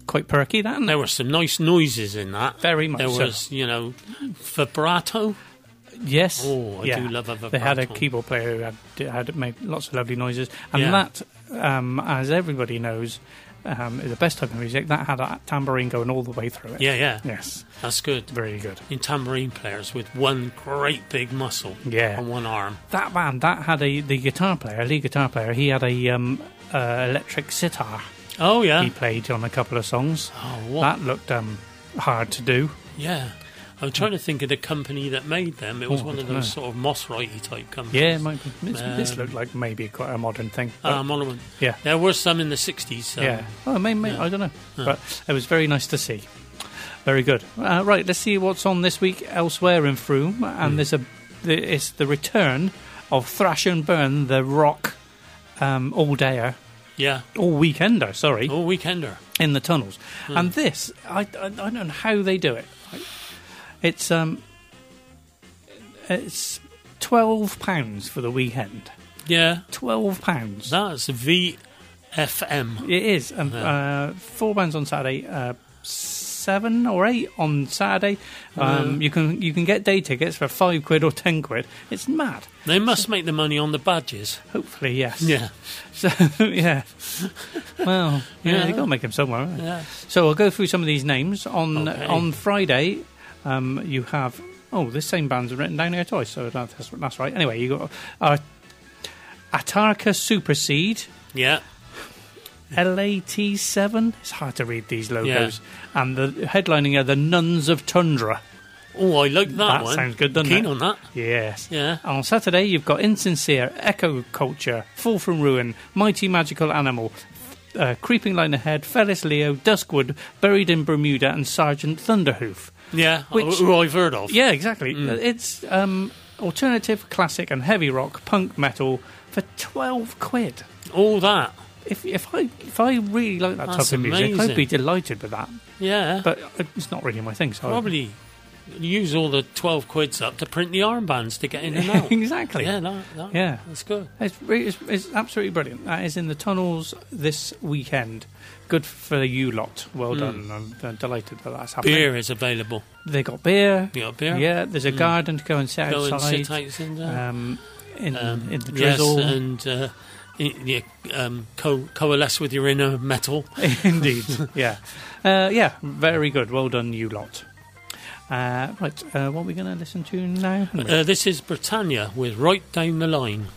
quite perky, that. There were some nice noises in that. Very much There so. was, vibrato. Yes. Oh, I do love a vibrato. They had a keyboard player who had made lots of lovely noises. And Yeah. that, as everybody knows, is the best type of music. That had a tambourine going all the way through it. Yeah. Yes. That's good. Very good. In tambourine players with one great big muscle Yeah. on one arm. That band, that had the guitar player, lead guitar player, he had a electric sitar Oh, yeah. he played on a couple of songs. Oh, what? That looked hard to do. Yeah. I'm trying to think of the company that made them. It was one I of don't those know. sort of Moss-Righty type companies. Yeah, it might be. This looked like maybe quite a modern thing. but- Monument. yeah. There were some in the 60s. Yeah. Well, maybe, yeah. I don't know. But it was very nice to see. Very good. Right, let's see what's on this week elsewhere in Froome. And it's the return of Thrash and Burn, the rock all-dayer, Yeah. all-weekender, sorry, Oh, Weekender. in the tunnels. And this, I don't know how they do it. It's £12 for the weekend. Yeah. £12. That's VFM. It is. 4 bands on Saturday, 7 or 8 on Saturday. You can get day tickets for £5 or £10. It's mad. They must make the money on the badges. Hopefully, yes. Yeah. So, yeah. Well, Yeah. they've got to make them somewhere. Right? Yeah. So I'll go through some of these names. Okay. On Friday, you have... Oh, this same band's written down here twice, so that's right. Anyway, you got Atarka Superseed, Yeah. LAT7. It's hard to read these logos. Yeah. And the headlining are the Nuns of Tundra. Oh, I like that That one. sounds good, doesn't Keen it? on that. Yes. Yeah. On Saturday, you've got Insincere, Echo Culture, Fall from Ruin, Mighty Magical Animal, Creeping Line Ahead, Felis Leo, Duskwood, Buried in Bermuda, and Sergeant Thunderhoof. Yeah, Which- who I've heard of. Yeah, exactly. It's alternative, classic, and heavy rock, punk metal for £12. All that. If I really like that That's type of music, amazing. I'd be delighted with that. Yeah. But it's not really my thing. So Probably use all the 12 quids up to print the armbands to get in and out. exactly. Yeah, Yeah. that's good. It's absolutely brilliant. That is in the tunnels this weekend. Good for you lot. Well done. I'm delighted that that's happening. Beer is available. They got beer. You got beer? Yeah, there's a garden to go and sit Go outside. and sit outside In the drizzle. Yes, and coalesce with your inner metal. Indeed. Yeah. Very good. Well done, you lot. Right, what are we going to listen to now? This is Britannia with Right Down the Line.